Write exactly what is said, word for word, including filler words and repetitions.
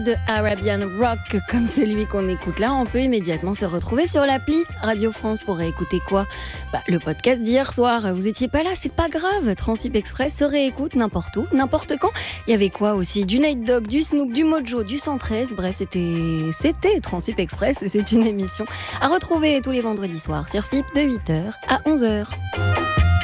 de Arabian Rock comme celui qu'on écoute là, on peut immédiatement se retrouver sur l'appli Radio France pour réécouter quoi bah, le podcast d'hier soir. Vous étiez pas là, c'est pas grave. Transip Express se réécoute n'importe où, n'importe quand. Il y avait quoi aussi? Du Night Dog, du Snoop, du Mojo, du cent treize. Bref, c'était c'était Transip Express et c'est une émission à retrouver tous les vendredis soirs sur F I P de huit heures à onze heures.